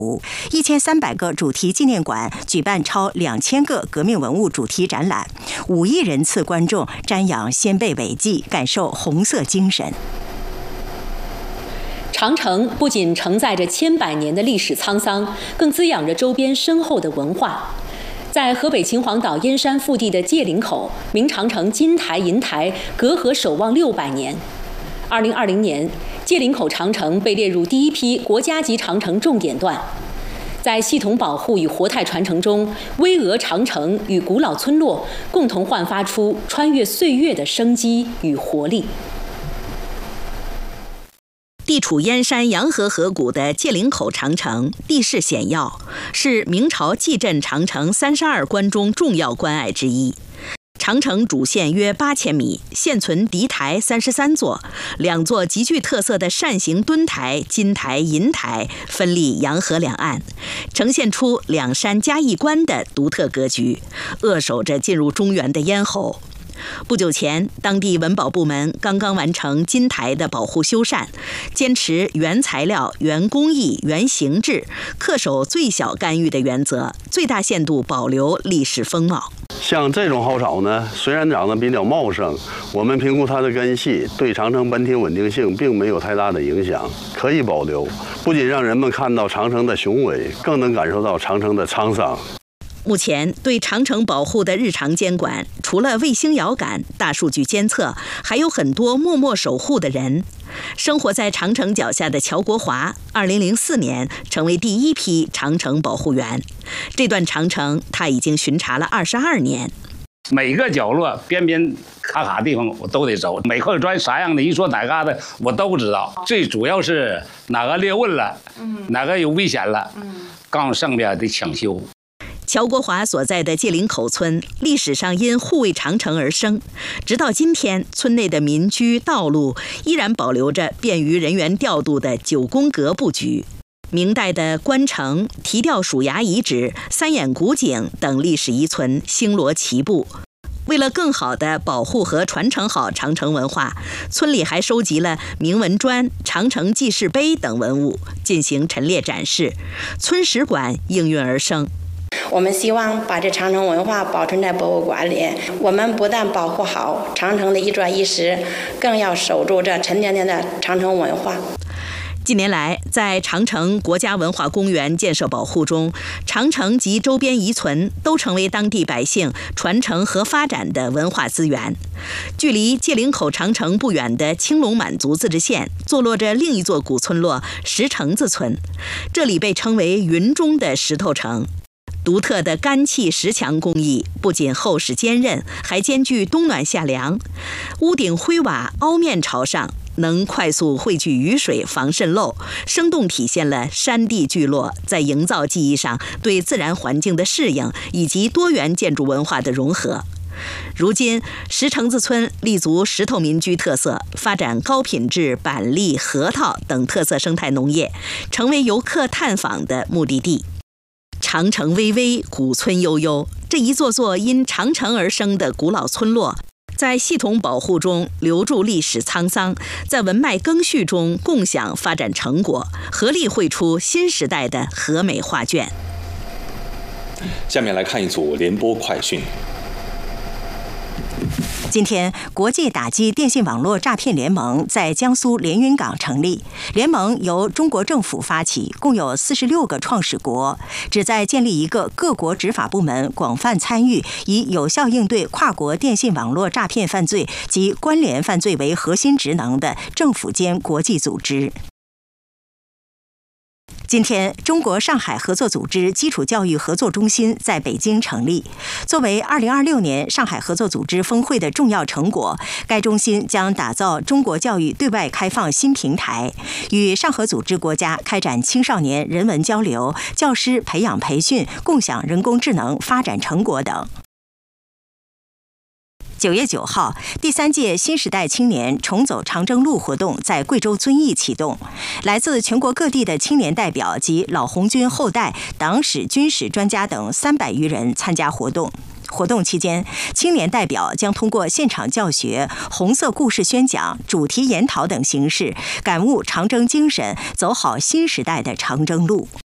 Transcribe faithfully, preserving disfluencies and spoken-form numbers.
一千三百个主题纪念馆举办超两千个革命文物主题展览，五亿人次观众瞻仰先辈伟绩，感受红色精神。 长城不仅承载着千百年的历史沧桑，更滋养着周边深厚的文化。在河北秦皇岛燕山腹地的界岭口，明长城金台、银台隔河守望六百年。二零二零年，界岭口长城被列入第一批国家级长城重点段。在系统保护与活态传承中，巍峨长城与古老村落共同焕发出穿越岁月的生机与活力。 地处燕山洋河河谷的界岭口长城，地势险要，是明朝蓟镇长城三十二关中重要关隘之一。长城主线约八千米，现存敌台三十三座，两座极具特色的扇形墩台金台、银台分立洋河两岸，呈现出两山夹一关的独特格局，扼守着进入中原的咽喉。不久前，当地文保部门刚刚完成金台的保护修缮，坚持原材料、原工艺、原形制，恪守最小干预的原则，最大限度保留历史风貌。 像这种蒿草呢，虽然长得比较茂盛，我们评估它的根系对长城本体稳定性并没有太大的影响，可以保留。不仅让人们看到长城的雄伟，更能感受到长城的沧桑。 目前对长城保护的日常监管，除了卫星遥感、大数据监测，还有很多默默守护的人。生活在长城脚下的乔国华，二零零四年成为第一批长城保护员。这段长城他已经巡查了二十二年。 每个角落、边边卡卡地方我都得走，每块砖啥样的，一说哪嘎达我都知道。最主要是哪个裂纹了，哪个有危险了，杠上边得抢修。 乔国华所在的界岭口村，历史上因护卫长城而生，直到今天，村内的民居、道路依然保留着便于人员调度的九宫格布局。明代的关城、提吊鼠牙遗址、三眼古井等历史遗存星罗棋布。为了更好地保护和传承好长城文化，村里还收集了铭文砖、长城记事碑等文物，进行陈列展示。村史馆应运而生。 我们希望把这长城文化保存在博物馆里。我们不但保护好长城的一砖一石，更要守住这沉甸甸的长城文化。 近年来，在长城国家文化公园建设保护中，长城及周边遗存都成为当地百姓传承和发展的文化资源。距离界岭口长城不远的青龙满族自治县，坐落着另一座古村落石城子村，这里被称为云中的石头城。独特的干砌石墙工艺不仅厚实坚韧，还兼具冬暖夏凉。屋顶灰瓦凹面朝上，能快速汇聚雨水，防渗漏，生动体现了山地聚落在营造技艺上对自然环境的适应以及多元建筑文化的融合。如今，石城子村立足石头民居特色，发展高品质板栗、核桃等特色生态农业，成为游客探访的目的地。长城巍巍，古村悠悠，这一座座因长城而生的古老村落，在系统保护中留住历史沧桑，在文脉更续中共享发展成果，合力绘出新时代的和美画卷。 下面来看一组联播快讯。 今天，国际打击电信网络诈骗联盟在江苏连云港成立。联盟由中国政府发起，共有四十六个创始国，旨在建立一个各国执法部门广泛参与，以有效应对跨国电信网络诈骗犯罪及关联犯罪为核心职能的政府间国际组织。今天，中国上海合作组织基础教育合作中心在北京成立。作为二零二六年上海合作组织峰会的重要成果，该中心将打造中国教育对外开放新平台，与上合组织国家开展青少年人文交流、教师培养培训、共享人工智能发展成果等。九月九号，第三届新时代青年重走长征路活动在贵州遵义启动，来自全国各地的青年代表及老红军后代、党史、军史专家等三百余人参加活动。活动期间，青年代表将通过现场教学、红色故事宣讲、主题研讨等形式，感悟长征精神，走好新时代的长征路。